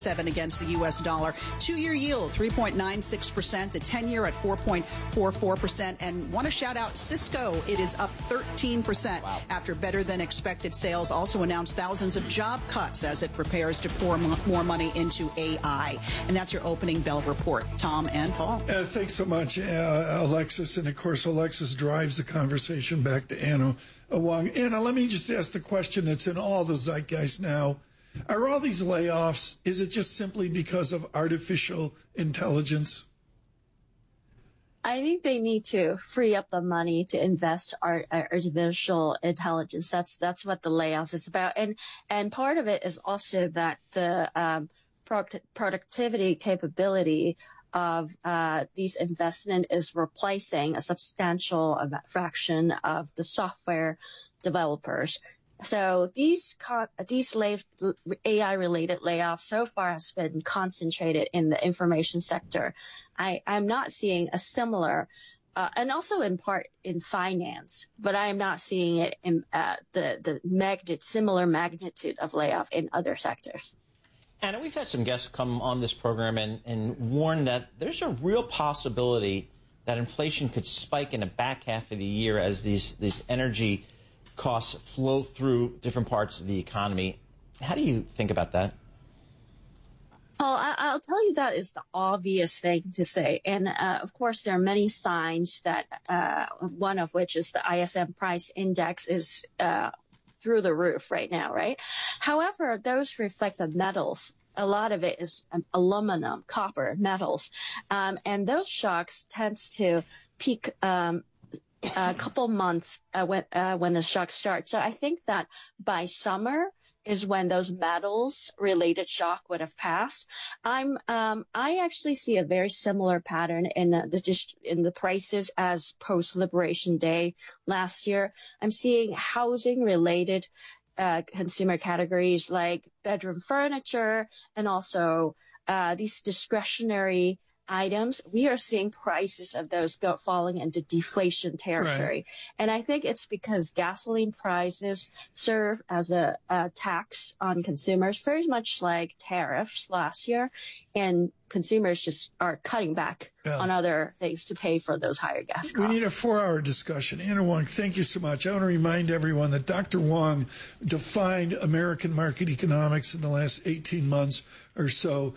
against the U.S. dollar. 2-year yield, 3.96%. The 10-year at 4.44%. And want to shout out Cisco. It is up 13% after better than expected sales. Also announced thousands of job cuts as it prepares to pour more money into AI. And that's your opening bell report. Tom and Paul. Thanks so much, Alexis. And of course, Alexis drives the conversation back to Anna Wong. Anna, let me just ask the question that's in all the zeitgeist now. Are all these layoffs, is it just simply because of artificial intelligence? I think they need to free up the money to invest artificial intelligence. That's what the layoffs is about. And part of it is also that the productivity capability of these investment is replacing a substantial fraction of the software developers. So these AI-related layoffs so far has been concentrated in the information sector. I'm not seeing a similar, and also in part in finance, but I am not seeing it in similar magnitude of layoff in other sectors. Anna, we've had some guests come on this program and warn that there's a real possibility that inflation could spike in the back half of the year as these energy costs flow through different parts of the economy. How do you think about that? Oh, I'll tell you that is the obvious thing to say. And, of course, there are many signs that one of which is the ISM price index is through the roof right now, right? However, those reflect the metals. A lot of it is aluminum, copper, metals. And those shocks tends to peak a couple months when the shock starts. So I think that by summer is when those metals related shock would have passed. I actually see a very similar pattern in the prices as post Liberation Day last year. I'm seeing housing related consumer categories like bedroom furniture and also these discretionary items. We are seeing prices of those falling into deflation territory. Right. And I think it's because gasoline prices serve as a tax on consumers, very much like tariffs last year. And consumers just are cutting back on other things to pay for those higher gas costs. We need a 4-hour discussion. Anna Wong, thank you so much. I want to remind everyone that Dr. Wong defined American market economics in the last 18 months or so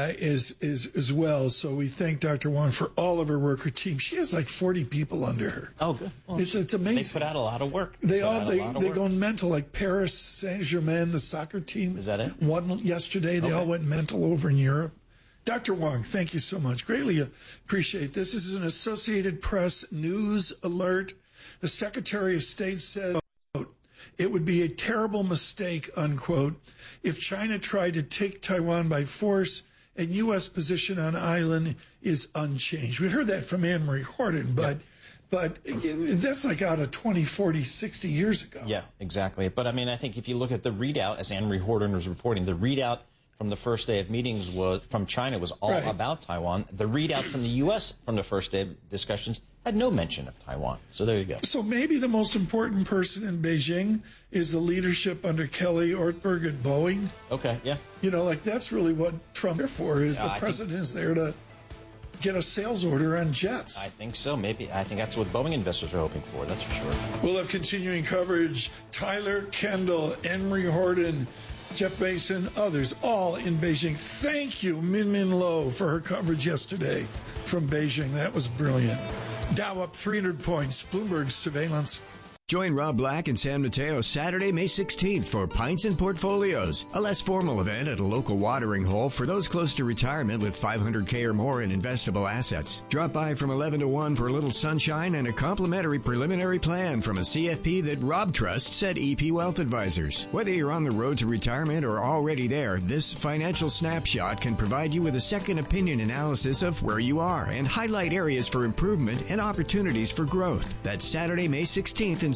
as well. So we thank Dr. Wong for all of her work. Her team, she has like 40 people under her. Oh, good. Well, it's amazing. They put out a lot of work. They go mental, like Paris Saint-Germain, the soccer team. Is that it? Won yesterday. They all went mental over in Europe. Dr. Wong, thank you so much. Greatly appreciate this. This is an Associated Press news alert. The Secretary of State said, it would be a terrible mistake, unquote, if China tried to take Taiwan by force and U.S. position on island is unchanged. We heard that from Anne-Marie Horton, but that's like out of 20, 40, 60 years ago. Yeah, exactly. But, I mean, I think if you look at the readout, as Anne-Marie Horton was reporting, the readout from the first day of meetings from China was all about Taiwan. The readout from the U.S. from the first day of discussions had no mention of Taiwan. So there you go. So maybe the most important person in Beijing is the leadership under Kelly Ortberg at Boeing. Okay, yeah. You know, like that's really what Trump is for, is the president is there to get a sales order on jets. I think so. Maybe. I think that's what Boeing investors are hoping for. That's for sure. We'll have continuing coverage. Tyler Kendall, Anne-Marie Horton, Jeff Mason, others, all in Beijing. Thank you, Min Min Lo, for her coverage yesterday from Beijing. That was brilliant. Dow up 300 points. Bloomberg surveillance. Join Rob Black and San Mateo Saturday, May 16th for Pints and Portfolios, a less formal event at a local watering hole for those close to retirement with $500K or more in investable assets. Drop by from 11 to 1 for a little sunshine and a complimentary preliminary plan from a CFP that Rob trusts at EP Wealth Advisors. Whether you're on the road to retirement or already there, this financial snapshot can provide you with a second opinion analysis of where you are and highlight areas for improvement and opportunities for growth. That's Saturday, May 16th in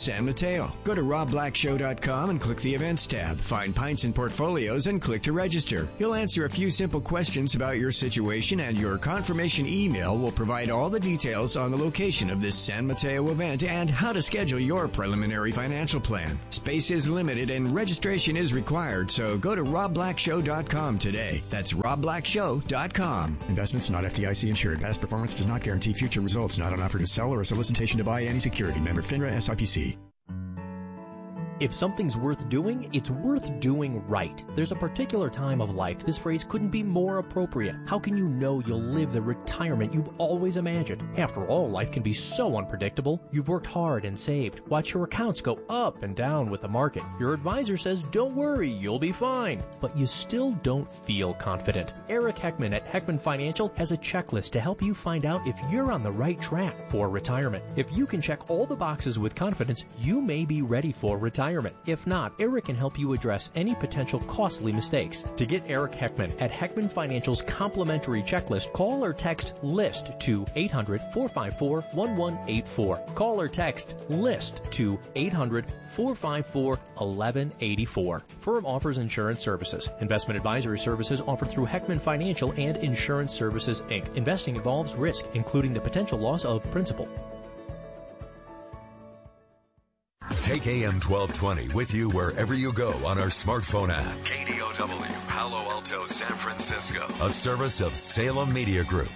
San Mateo. Go to robblackshow.com and click the Events tab. Find Pints and Portfolios and click to register. He'll answer a few simple questions about your situation, and your confirmation email will provide all the details on the location of this San Mateo event and how to schedule your preliminary financial plan. Space is limited and registration is required, so go to robblackshow.com today. That's robblackshow.com. Investments not FDIC insured. Past performance does not guarantee future results. Not an offer to sell or a solicitation to buy any security. Member FINRA SIPC. If something's worth doing, it's worth doing right. There's a particular time of life this phrase couldn't be more appropriate. How can you know you'll live the retirement you've always imagined? After all, life can be so unpredictable. You've worked hard and saved. Watch your accounts go up and down with the market. Your advisor says, don't worry, you'll be fine. But you still don't feel confident. Eric Heckman at Heckman Financial has a checklist to help you find out if you're on the right track for retirement. If you can check all the boxes with confidence, you may be ready for retirement. If not, Eric can help you address any potential costly mistakes. To get Eric Heckman at Heckman Financial's complimentary checklist, call or text LIST to 800-454-1184. Call or text LIST to 800-454-1184. Firm offers insurance services. Investment advisory services offered through Heckman Financial and Insurance Services, Inc. Investing involves risk, including the potential loss of principal. Take AM 1220 with you wherever you go on our smartphone app. KDOW, Palo Alto, San Francisco. A service of Salem Media Group.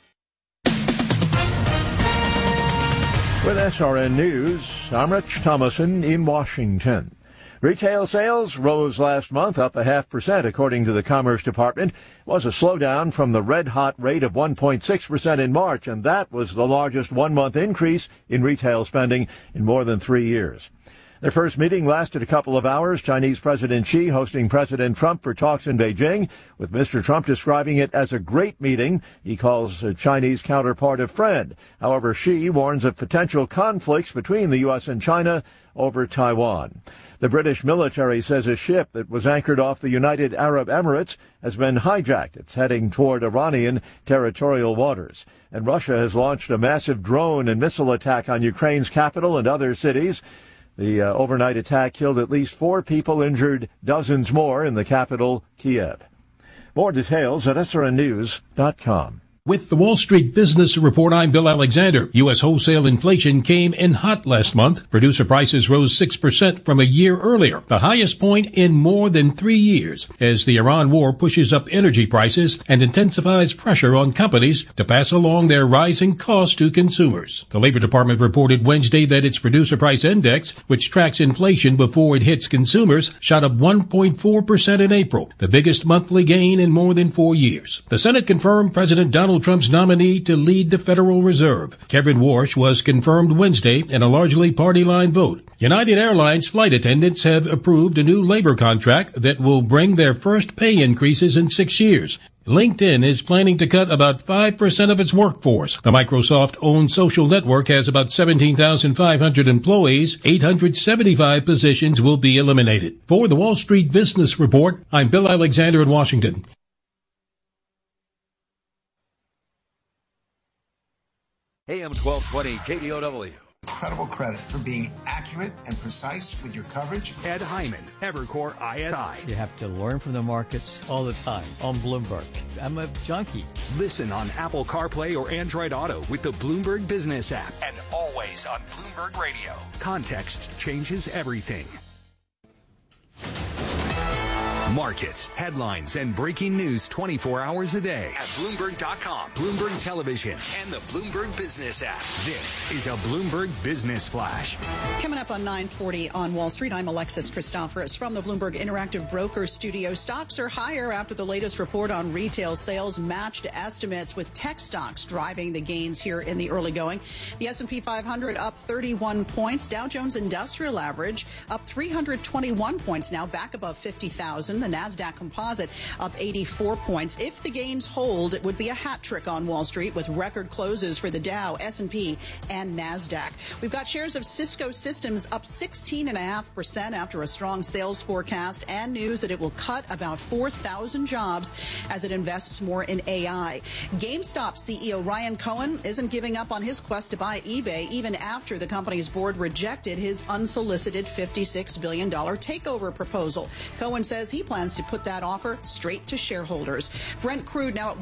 With SRN News, I'm Rich Thomason in Washington. Retail sales rose last month, up 0.5%, according to the Commerce Department. It was a slowdown from the red-hot rate of 1.6% in March, and that was the largest one-month increase in retail spending in more than 3 years. Their first meeting lasted a couple of hours, Chinese President Xi hosting President Trump for talks in Beijing, with Mr. Trump describing it as a great meeting. He calls a Chinese counterpart a friend. However, Xi warns of potential conflicts between the U.S. and China over Taiwan. The British military says a ship that was anchored off the United Arab Emirates has been hijacked. It's heading toward Iranian territorial waters. And Russia has launched a massive drone and missile attack on Ukraine's capital and other cities. The overnight attack killed at least 4 people, injured dozens more in the capital, Kiev. More details at srnnews.com. With the Wall Street Business Report, I'm Bill Alexander. U.S. wholesale inflation came in hot last month. Producer prices rose 6% from a year earlier, the highest point in more than 3 years, as the Iran war pushes up energy prices and intensifies pressure on companies to pass along their rising costs to consumers. The Labor Department reported Wednesday that its producer price index, which tracks inflation before it hits consumers, shot up 1.4% in April, the biggest monthly gain in more than 4 years. The Senate confirmed President Donald Trump's nominee to lead the Federal Reserve. Kevin Warsh was confirmed Wednesday in a largely party-line vote. United Airlines flight attendants have approved a new labor contract that will bring their first pay increases in 6 years. LinkedIn is planning to cut about 5% of its workforce. The Microsoft-owned social network has about 17,500 employees. 875 positions will be eliminated. For the Wall Street Business Report, I'm Bill Alexander in Washington. AM 1220 KDOW. Incredible credit for being accurate and precise with your coverage. Ed Hyman, Evercore ISI. You have to learn from the markets all the time on Bloomberg. I'm a junkie. Listen on Apple CarPlay or Android Auto with the Bloomberg Business app. And always on Bloomberg Radio. Context changes everything. Markets, headlines, and breaking news 24 hours a day at Bloomberg.com, Bloomberg Television, and the Bloomberg Business app. This is a Bloomberg Business Flash. Coming up on 9:40 on Wall Street, I'm Alexis Christoforous from the Bloomberg Interactive Brokers Studio. Stocks are higher after the latest report on retail sales matched estimates, with tech stocks driving the gains here in the early going. The S&P 500 up 31 points. Dow Jones Industrial Average up 321 points, now back above 50,000. The NASDAQ Composite up 84 points. If the gains hold, it would be a hat trick on Wall Street with record closes for the Dow, S&P, and NASDAQ. We've got shares of Cisco Systems up 16.5% after a strong sales forecast and news that it will cut about 4,000 jobs as it invests more in AI. GameStop CEO Ryan Cohen isn't giving up on his quest to buy eBay even after the company's board rejected his unsolicited $56 billion takeover proposal. Cohen says he plans to put that offer straight to shareholders. Brent crude now at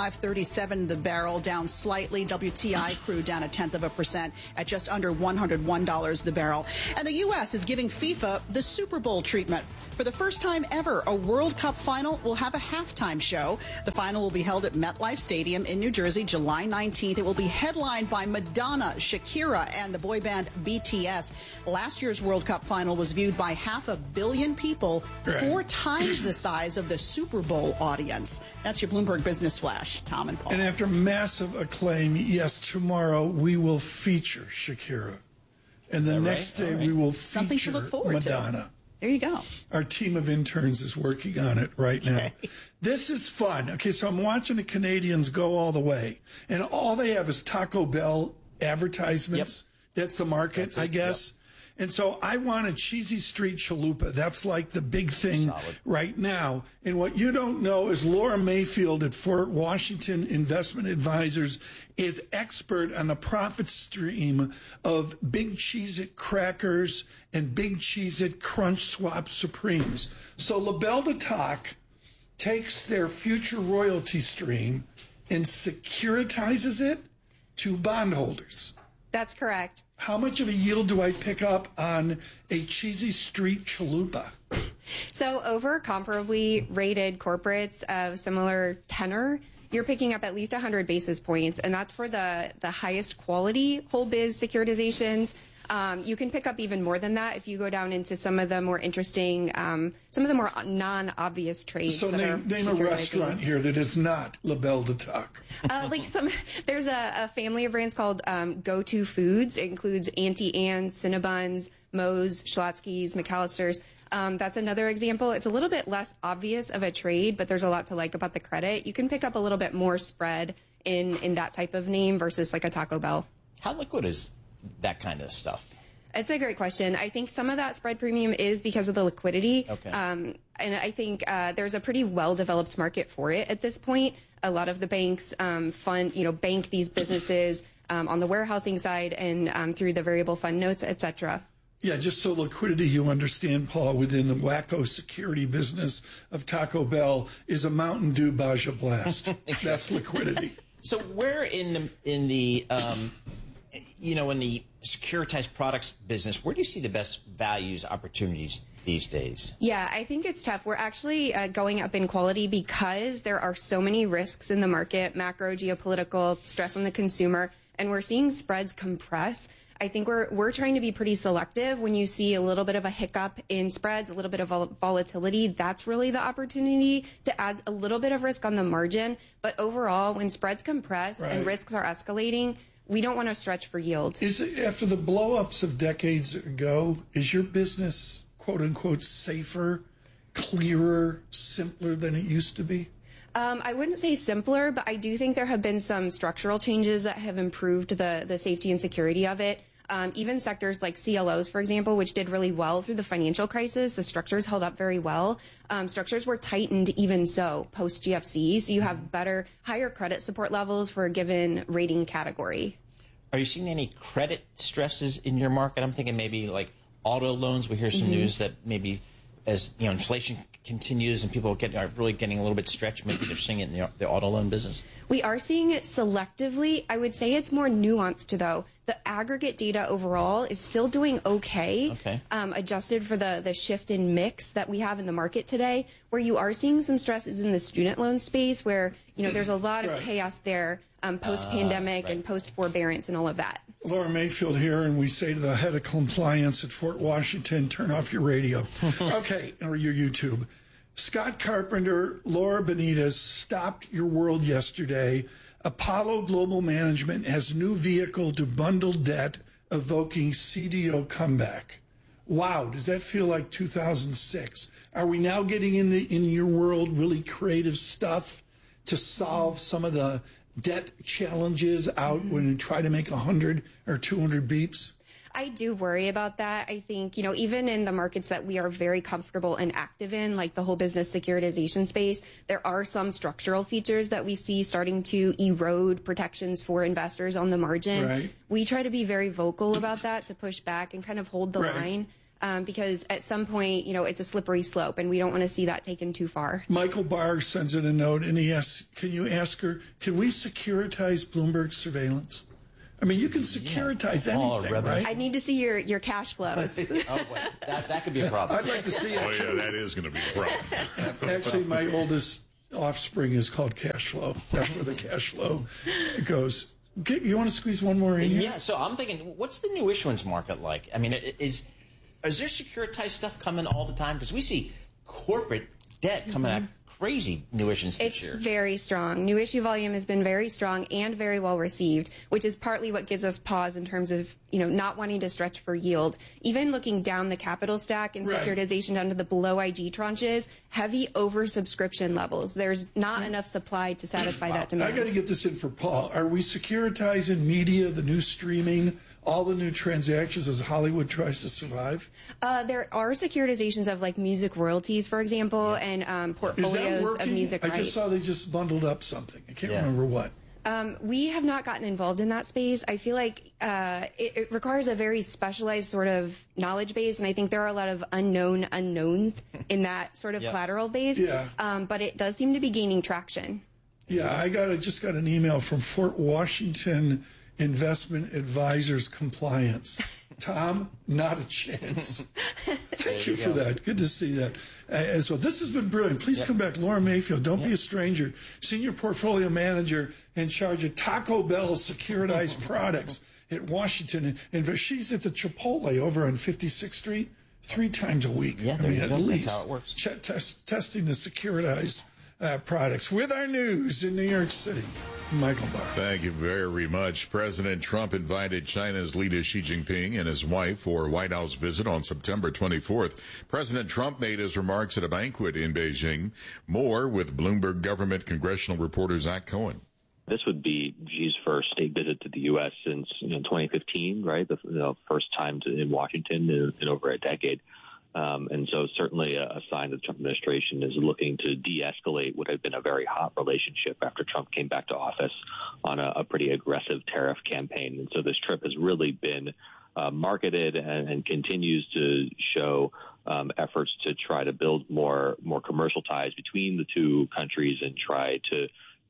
105.37 the barrel, down slightly. WTI crude down 0.1% at just under $101 the barrel. And the U.S. is giving FIFA the Super Bowl treatment. For the first time ever, a World Cup final will have a halftime show. The final will be held at MetLife Stadium in New Jersey, July 19th. It will be headlined by Madonna, Shakira, and the boy band BTS. Last year's World Cup final was viewed by 500 million people, 4 times the size of the Super Bowl audience. That's your Bloomberg Business Flash. Tom and Paul. And after massive acclaim, yes, tomorrow we will feature Shakira. And the next day we will feature something to look forward Madonna. To. There you go. Our team of interns is working on it right now. This is fun. Okay, so I'm watching the Canadians go all the way. And all they have is Taco Bell advertisements. Yep. That's the market, I guess. Yep. And so I want a cheesy street chalupa. That's like the big thing right now. And what you don't know is Laura Mayfield at Fort Washington Investment Advisors is expert on the profit stream of Big Cheez-It crackers and Big Cheez-It Crunch Swap Supremes. So LaBelle de Talk takes their future royalty stream and securitizes it to bondholders. That's correct. How much of a yield do I pick up on a cheesy street chalupa? So over comparably rated corporates of similar tenor, you're picking up at least 100 basis points, and that's for the highest quality whole biz securitizations. You can pick up even more than that if you go down into some of the more interesting, some of the more non-obvious trades. So name a restaurant here that is not LaBelle de Talk. There's a family of brands called Go-To Foods. It includes Auntie Anne's, Cinnabons, Moe's, Schlotzsky's, McAllister's. That's another example. It's a little bit less obvious of a trade, but there's a lot to like about the credit. You can pick up a little bit more spread in that type of name versus like a Taco Bell. How liquid is that kind of stuff? It's a great question. I think some of that spread premium is because of the liquidity. Okay. And I think there's a pretty well-developed market for it at this point. A lot of the banks bank these businesses on the warehousing side and through the variable fund notes, et cetera. Yeah, just so liquidity, you understand, Paul, within the wacko security business of Taco Bell is a Mountain Dew Baja Blast. That's liquidity. So where in the securitized products business, where do you see the best values opportunities these days? Yeah, I think it's tough. We're actually going up in quality because there are so many risks in the market, macro, geopolitical, stress on the consumer, and we're seeing spreads compress. I think we're trying to be pretty selective. When you see a little bit of a hiccup in spreads, a little bit of volatility, that's really the opportunity to add a little bit of risk on the margin. But overall, when spreads compress and risks are escalating, we don't want to stretch for yield. After the blow-ups of decades ago, is your business, quote-unquote, safer, clearer, simpler than it used to be? I wouldn't say simpler, but I do think there have been some structural changes that have improved the safety and security of it. Even sectors like CLOs, for example, which did really well through the financial crisis, the structures held up very well. Structures were tightened even so post-GFC, so you have higher credit support levels for a given rating category. Are you seeing any credit stresses in your market? I'm thinking maybe like auto loans. We hear some news that maybe as inflation continues and people are really getting a little bit stretched, maybe they're seeing it in the auto loan business. We are seeing it selectively. I would say it's more nuanced, though. The aggregate data overall is still doing okay. Adjusted for the shift in mix that we have in the market today, where you are seeing some stresses in the student loan space, where there's a lot of chaos there post-pandemic and post-forbearance and all of that. Laura Mayfield here, and we say to the head of compliance at Fort Washington, turn off your radio. Okay, or your YouTube. Scott Carpenter, Laura Benitez stopped your world yesterday. Apollo Global Management has new vehicle to bundle debt, evoking CDO comeback. Wow, does that feel like 2006? Are we now getting in your world really creative stuff to solve some of the debt challenges out when you try to make 100 or 200 beeps? I do worry about that. I think, even in the markets that we are very comfortable and active in, like the whole business securitization space, there are some structural features that we see starting to erode protections for investors on the margin. Right. We try to be very vocal about that to push back and kind of hold the line. Because at some point, it's a slippery slope, and we don't want to see that taken too far. Michael Barr sends in a note, and he asks, can you ask her, can we securitize Bloomberg surveillance? I mean, you can securitize anything, right? I need to see your cash flows. That could be a problem. I'd like to see it. Oh, yeah, that is going to be a problem. Actually, my oldest offspring is called cash flow. That's where the cash flow goes. You want to squeeze one more in here? Yeah, so I'm thinking, what's the new issuance market like? I mean, is there securitized stuff coming all the time? Because we see corporate debt coming out crazy new issuance this year. It's very strong. New issue volume has been very strong and very well received, which is partly what gives us pause in terms of, not wanting to stretch for yield. Even looking down the capital stack and securitization down to the below IG tranches, heavy oversubscription levels. There's not enough supply to satisfy that demand. I got to get this in for Paul. Are we securitizing media, the new streaming, all the new transactions as Hollywood tries to survive? There are securitizations of like music royalties, for example, and portfolios of music rights. I just saw they just bundled up something. I can't remember what. We have not gotten involved in that space. I feel like it requires a very specialized sort of knowledge base, and I think there are a lot of unknown unknowns in that sort of collateral base. Yeah. But it does seem to be gaining traction. Yeah, I just got an email from Fort Washington Investment Advisors Compliance. Tom, not a chance. Thank you for that. Good to see that as well. This has been brilliant. Please come back. Laura Mayfield, don't be a stranger. Senior Portfolio Manager in charge of Taco Bell securitized products at Washington. And she's at the Chipotle over on 56th Street 3 times a week. Yeah, at least. That's how it works. Testing the securitized products. With our news in New York City, Michael Barr. Thank you very much. President Trump invited China's leader Xi Jinping and his wife for a White House visit on September 24th. President Trump made his remarks at a banquet in Beijing. More with Bloomberg government congressional reporter Zach Cohen. This would be Xi's first state visit to the U.S. since 2015, right? The first time in Washington in over a decade. And so certainly a sign that the Trump administration is looking to de-escalate what had been a very hot relationship after Trump came back to office on a pretty aggressive tariff campaign. And so this trip has really been marketed and continues to show efforts to try to build more commercial ties between the two countries and try to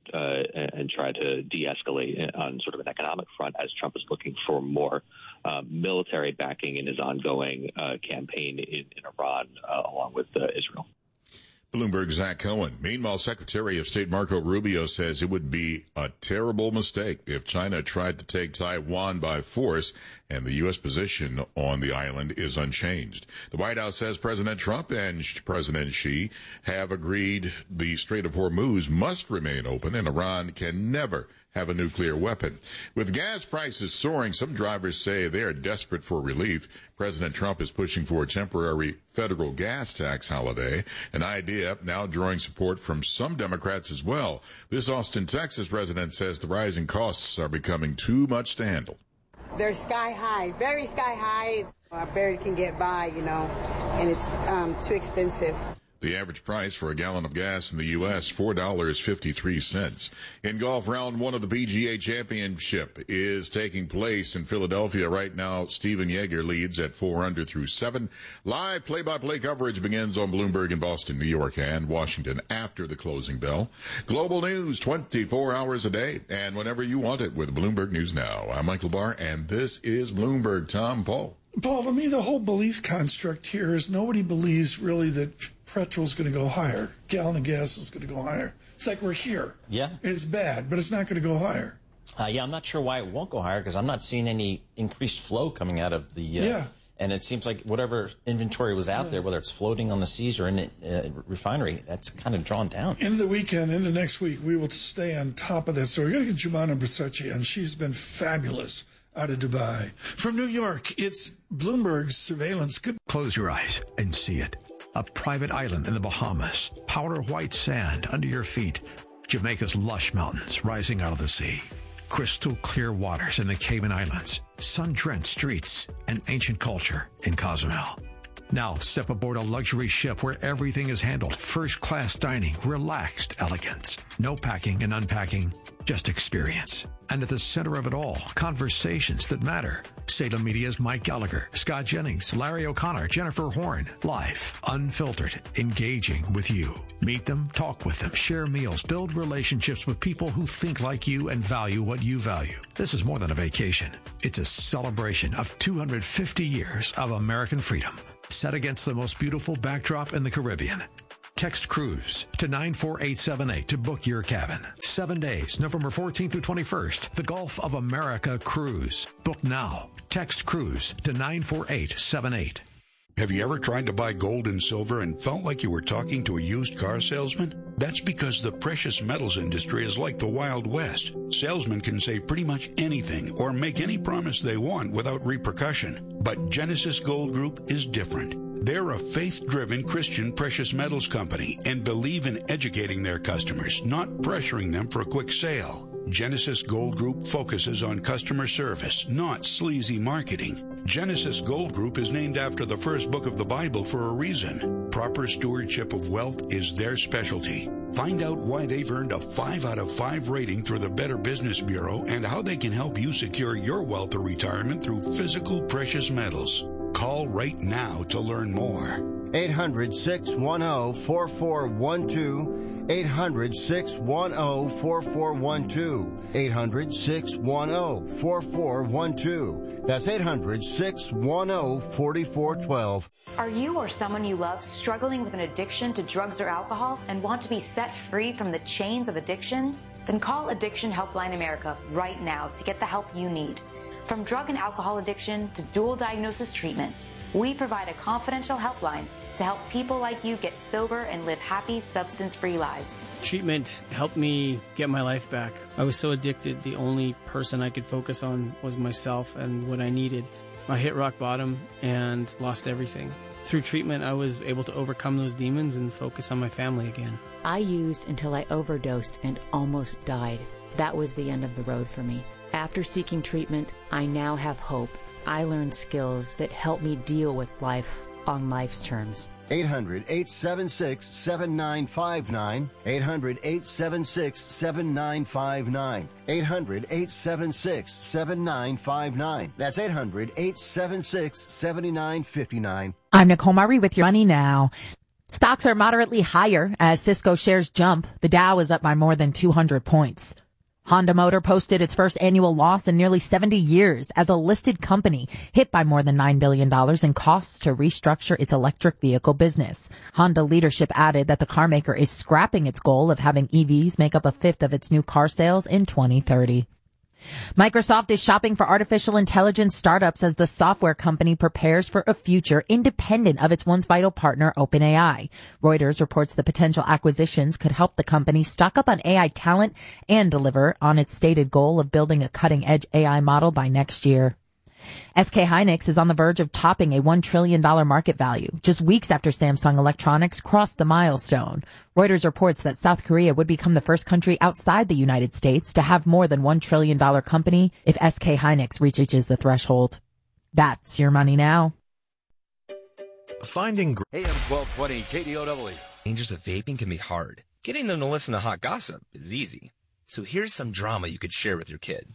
de-escalate on sort of an economic front as Trump is looking for more military backing in his ongoing campaign in Iran, along with Israel. Bloomberg's Zach Cohen. Meanwhile, Secretary of State Marco Rubio says it would be a terrible mistake if China tried to take Taiwan by force, and the U.S. position on the island is unchanged. The White House says President Trump and President Xi have agreed the Strait of Hormuz must remain open and Iran can never have a nuclear weapon. With gas prices soaring, some drivers say they are desperate for relief. President Trump is pushing for a temporary federal gas tax holiday, an idea now drawing support from some Democrats as well. This Austin, Texas resident says the rising costs are becoming too much to handle. They're sky high, very sky high. I barely can get by, and it's too expensive. The average price for a gallon of gas in the U.S., $4.53. In golf, round 1 of the PGA Championship is taking place in Philadelphia right now. Stephen Yeager leads at 4 under through 7. Live play-by-play coverage begins on Bloomberg in Boston, New York, and Washington after the closing bell. Global news 24 hours a day and whenever you want it with Bloomberg News Now. I'm Michael Barr, and this is Bloomberg. Tom, Paul. Paul, to me, the whole belief construct here is nobody believes really that petrol's going to go higher. Gallon of gas is going to go higher. It's like we're here. Yeah. It's bad, but it's not going to go higher. I'm not sure why it won't go higher because I'm not seeing any increased flow coming out of the and it seems like whatever inventory was out there, whether it's floating on the seas or in a refinery, that's kind of drawn down. Into the weekend, into next week, we will stay on top of that story. We're going to get Jumana Bersachi on. She's been fabulous out of Dubai. From New York, it's Bloomberg's surveillance. Close your eyes and see it. a private island in the Bahamas, powder white sand under your feet, Jamaica's lush mountains rising out of the sea, crystal clear waters in the Cayman Islands, sun-drenched streets, and ancient culture in Cozumel. Now step aboard a luxury ship where everything is handled, first-class dining, relaxed elegance, no packing and unpacking, just experience. And at the center of it all, conversations that matter. Salem Media's Mike Gallagher, Scott Jennings, Larry O'Connor, Jennifer Horn. Live, unfiltered, engaging with you. Meet them, talk with them, share meals, build relationships with people who think like you and value what you value. This is more than a vacation. It's a celebration of 250 years of American freedom, set against the most beautiful backdrop in the Caribbean. Text cruise to 94878 to book your cabin. 7 days, November 14th through 21st. The Gulf of America Cruise. Book now. Text cruise to 94878. Have you ever tried to buy gold and silver and felt like you were talking to a used car salesman? That's because the precious metals industry is like the Wild West. Salesmen can say pretty much anything or make any promise they want without repercussion. But Genesis Gold Group is different. They're a faith-driven Christian precious metals company and believe in educating their customers, not pressuring them for a quick sale. Genesis Gold Group focuses on customer service, not sleazy marketing. Genesis Gold Group is named after the first book of the Bible for a reason. Proper stewardship of wealth is their specialty. Find out why they've earned a 5 out of 5 rating through the Better Business Bureau and how they can help you secure your wealth or retirement through physical precious metals. Call right now to learn more. 800-610-4412. 800-610-4412. 800-610-4412. That's 800-610-4412. Are you or someone you love struggling with an addiction to drugs or alcohol and want to be set free from the chains of addiction? Then call Addiction Helpline America right now to get the help you need. From drug and alcohol addiction to dual diagnosis treatment, we provide a confidential helpline to help people like you get sober and live happy, substance-free lives. Treatment helped me get my life back. I was so addicted, the only person I could focus on was myself and what I needed. I hit rock bottom and lost everything. Through treatment, I was able to overcome those demons and focus on my family again. I used until I overdosed and almost died. That was the end of the road for me. After seeking treatment, I now have hope. I learned skills that help me deal with life on life's terms. 800-876-7959. 800-876-7959. 800-876-7959. That's 800-876-7959. I'm Nicole Murray with your Money Now. Stocks are moderately higher as Cisco shares jump. The Dow is up by more than 200 points. Honda Motor posted its first annual loss in nearly 70 years as a listed company, hit by more than $9 billion in costs to restructure its electric vehicle business. Honda leadership added that the car maker is scrapping its goal of having EVs make up a fifth of its new car sales in 2030. Microsoft is shopping for artificial intelligence startups as the software company prepares for a future independent of its once vital partner, OpenAI. Reuters reports the potential acquisitions could help the company stock up on AI talent and deliver on its stated goal of building a cutting-edge AI model by next year. SK Hynix is on the verge of topping a $1 trillion market value, just weeks after Samsung Electronics crossed the milestone. Reuters reports that South Korea would become the first country outside the United States to have more than $1 trillion company if SK Hynix reaches the threshold. That's your Money Now. Finding AM 1220 KDOW. Dangers of vaping can be hard. Getting them to listen to hot gossip is easy. So here's some drama you could share with your kid.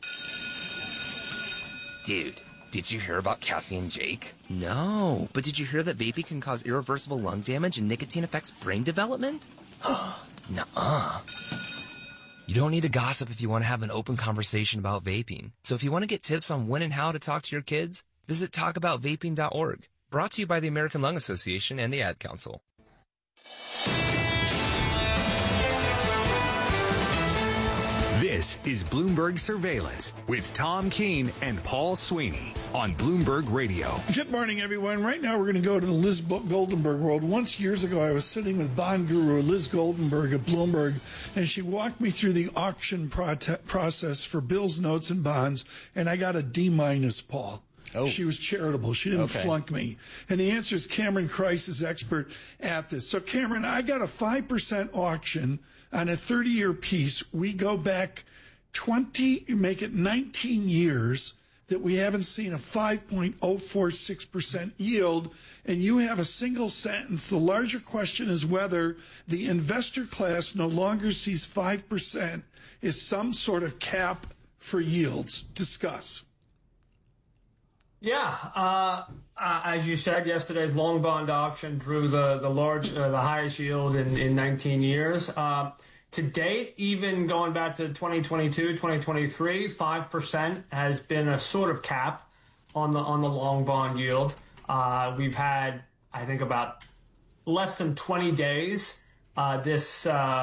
Dude, did you hear about Cassie and Jake? No, but did you hear that vaping can cause irreversible lung damage and nicotine affects brain development? Nuh-uh. You don't need to gossip if you want to have an open conversation about vaping. So if you want to get tips on when and how to talk to your kids, visit talkaboutvaping.org. Brought to you by the American Lung Association and the Ad Council. This is Bloomberg Surveillance with Tom Keene and Paul Sweeney on Bloomberg Radio. Good morning, everyone. Right now, we're going to go to the Liz Goldenberg world. Once years ago, I was sitting with bond guru Liz Goldenberg at Bloomberg, and she walked me through the auction process for bills, notes, and bonds, and I got a D-, Paul. She was charitable. She didn't flunk me. And the answer is Cameron Kreis is expert at this. So, Cameron, I got a 5% auction on a 30-year piece. We go back make it 19 years that we haven't seen a 5.046% yield. And you have a single sentence. The larger question is whether the investor class no longer sees 5% as some sort of cap for yields. Discuss. Yeah, as you said, yesterday's long bond auction drew the highest yield in 19 years. To date, even going back to 2022, 2023, 5% has been a sort of cap on the long bond yield. We've had, I think, about less than 20 days this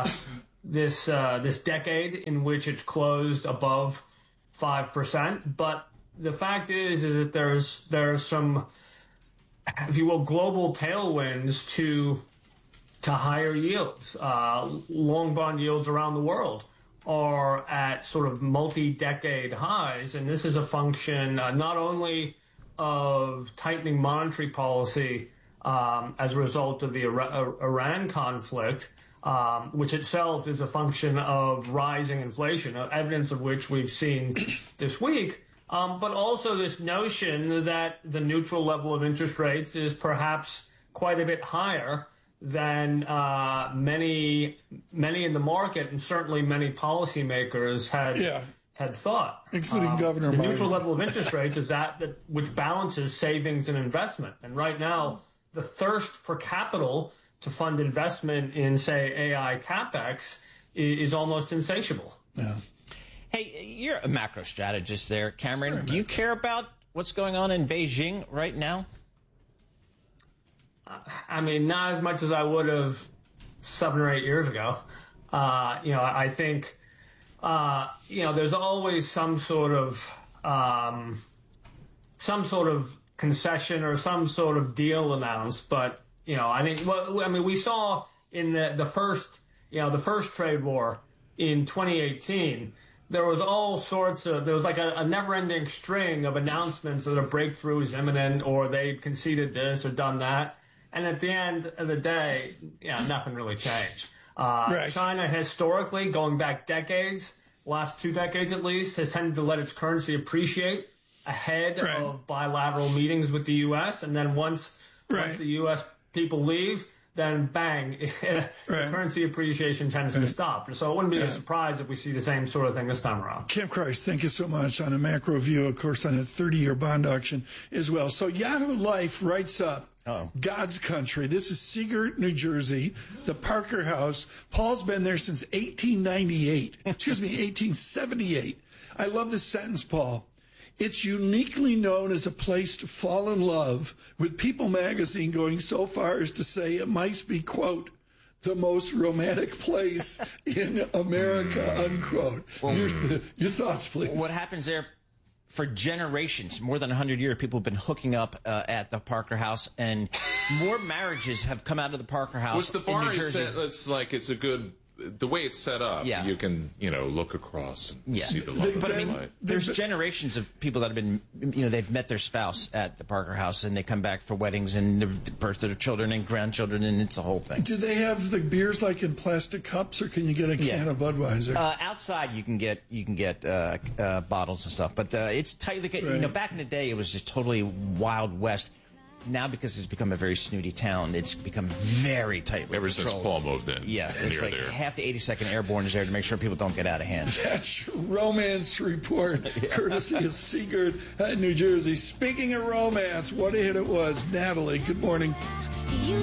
decade in which it's closed above 5%, but the fact is that there's some, if you will, global tailwinds to higher yields. Long bond yields around the world are at sort of multi-decade highs, and this is a function not only of tightening monetary policy as a result of the Iran conflict, which itself is a function of rising inflation, evidence of which we've seen this week. But also this notion that the neutral level of interest rates is perhaps quite a bit higher than many in the market, and certainly many policymakers had thought. Including Governor The Biden. neutral level of interest rates is that which balances savings and investment. And right now, the thirst for capital to fund investment in, say, AI CapEx is almost insatiable. Yeah. Hey, you're a macro strategist there, Cameron. Do you care about what's going on in Beijing right now? I mean, not as much as I would have 7 or 8 years ago. I think, there's always some sort of concession or some sort of deal announced. But, I think, we saw in the first trade war in 2018, there was like a never-ending string of announcements that a breakthrough is imminent, or they conceded this or done that. And at the end of the day, nothing really changed. Right. China historically, going back decades, last 2 decades at least, has tended to let its currency appreciate ahead of bilateral meetings with the U.S. And then once the U.S. people leave, then bang, currency appreciation tends to stop. So it wouldn't be a surprise if we see the same sort of thing this time around. Cam Kreis, thank you so much. On a macro view, of course, on a 30-year bond auction as well. So Yahoo Life writes up God's country. This is Seagirt, New Jersey, the Parker House. Paul's been there since 1878. I love this sentence, Paul. It's uniquely known as a place to fall in love, with People magazine going so far as to say it might be, quote, the most romantic place in America, unquote. Well, your thoughts, please. What happens there for generations, more than 100 years, people have been hooking up at the Parker House, and more marriages have come out of the Parker House the bar in New Jersey. It's like it's a good... The way it's set up, you can, look across and see the love of their life. There's generations of people that have been, they've met their spouse at the Parker House, and they come back for weddings and the birth of their children and grandchildren, and it's a whole thing. Do they have the beers like in plastic cups, or can you get a can of Budweiser? Outside, you can get bottles and stuff, but it's tightly. Back in the day, it was just totally Wild West. Now, because it's become a very snooty town, it's become very tightly Ever since Paul moved in. Yeah, it's like half the 82nd Airborne is there to make sure people don't get out of hand. That's Romance Report, courtesy of Seagirt, New Jersey. Speaking of romance, what a hit it was. Natalie, good morning.